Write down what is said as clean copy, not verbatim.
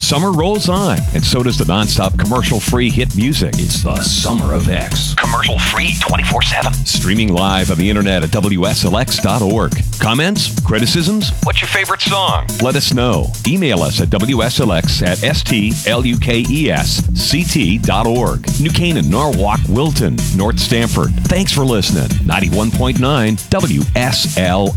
Summer rolls on, and so does the nonstop commercial-free hit music. It's the Summer of X. Commercial-free 24/7. Streaming live on the internet at WSLX.org. Comments? Criticisms? What's your favorite song? Let us know. Email us at WSLX@STLUKESCT.org. New Canaan, Norwalk, Wilton, North Stamford. Thanks for listening. 91.9 WSL.